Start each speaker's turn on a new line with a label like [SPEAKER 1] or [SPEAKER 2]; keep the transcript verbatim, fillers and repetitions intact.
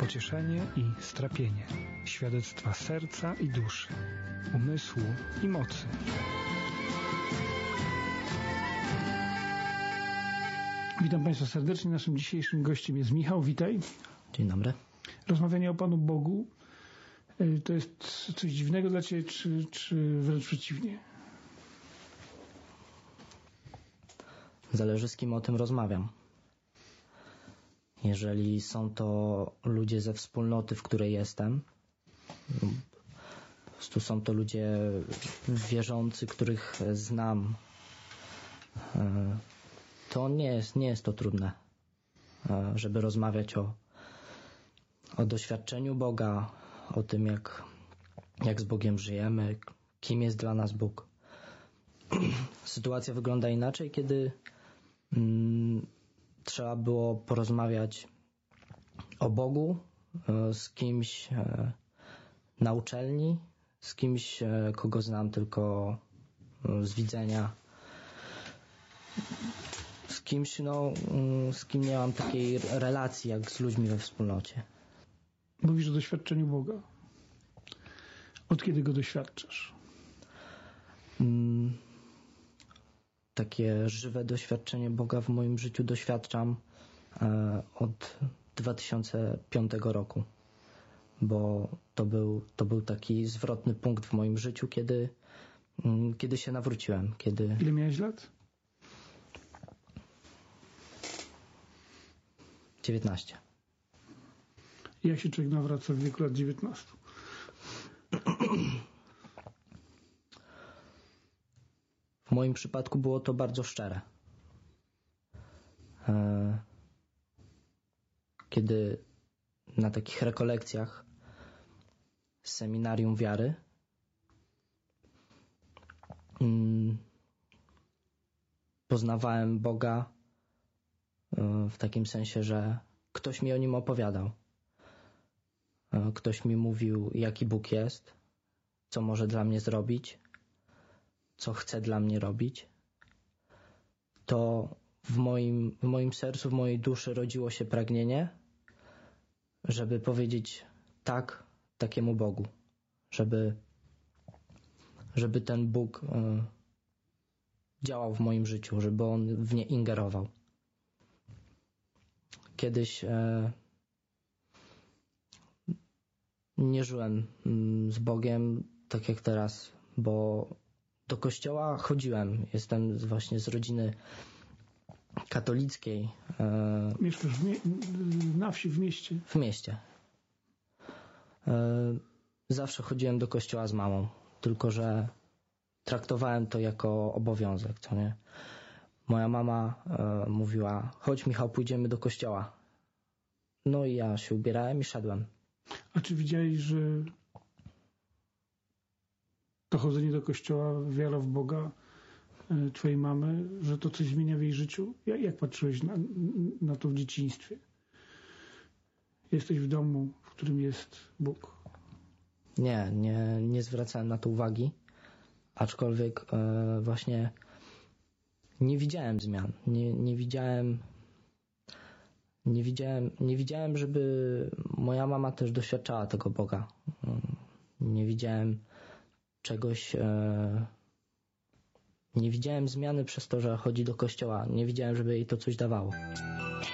[SPEAKER 1] pocieszenie i strapienie, świadectwa serca i duszy, umysłu i mocy. Witam Państwa serdecznie. Naszym dzisiejszym gościem jest Michał. Witaj.
[SPEAKER 2] Dzień dobry.
[SPEAKER 1] Rozmawianie o Panu Bogu to jest coś dziwnego dla Ciebie, czy, czy wręcz przeciwnie?
[SPEAKER 2] Zależy, z kim o tym rozmawiam. Jeżeli są to ludzie ze wspólnoty, w której jestem, po prostu są to ludzie wierzący, których znam, to nie jest, nie jest to trudne, żeby rozmawiać o, o doświadczeniu Boga, o tym, jak, jak z Bogiem żyjemy, kim jest dla nas Bóg. Sytuacja wygląda inaczej, kiedy mm, trzeba było porozmawiać o Bogu z kimś na uczelni, z kimś, kogo znam tylko z widzenia, z kimś, no, z kim nie mam takiej relacji jak z ludźmi we wspólnocie.
[SPEAKER 1] Mówisz o doświadczeniu Boga. Od kiedy go doświadczasz?
[SPEAKER 2] Mm, takie żywe doświadczenie Boga w moim życiu doświadczam e, od dwa tysiące piątego roku, bo to był, to był taki zwrotny punkt w moim życiu, kiedy, mm, kiedy się nawróciłem. Kiedy...
[SPEAKER 1] Ile miałeś lat?
[SPEAKER 2] dziewiętnaście.
[SPEAKER 1] Jak się człowiek nawraca w wieku lat dziewiętnastu?
[SPEAKER 2] W moim przypadku było to bardzo szczere. Kiedy na takich rekolekcjach z seminarium wiary poznawałem Boga w takim sensie, że ktoś mi o nim opowiadał. Ktoś mi mówił, jaki Bóg jest, co może dla mnie zrobić, co chce dla mnie robić. To w moim, w moim sercu, w mojej duszy rodziło się pragnienie, żeby powiedzieć tak takiemu Bogu, żeby, żeby ten Bóg y, działał w moim życiu, żeby On w nie ingerował. Kiedyś y, nie żyłem y, z Bogiem tak jak teraz, bo do kościoła chodziłem. Jestem właśnie z rodziny katolickiej.
[SPEAKER 1] Mieszkasz w mie- na wsi, w mieście?
[SPEAKER 2] W mieście. Zawsze chodziłem do kościoła z mamą, tylko że traktowałem to jako obowiązek, co nie? Moja mama mówiła, chodź Michał, pójdziemy do kościoła. No i ja się ubierałem i szedłem.
[SPEAKER 1] A czy widziałeś, że to chodzenie do kościoła, wiara w Boga twojej mamy, że to coś zmienia w jej życiu? Jak, jak patrzyłeś na, na to w dzieciństwie? Jesteś w domu, w którym jest Bóg.
[SPEAKER 2] Nie, nie, nie zwracałem na to uwagi, aczkolwiek e, właśnie nie widziałem zmian. Nie, nie widziałem nie widziałem, nie widziałem, żeby moja mama też doświadczała tego Boga. Nie widziałem czegoś, e, nie widziałem zmiany przez to, że chodzi do kościoła. Nie widziałem, żeby jej to coś dawało.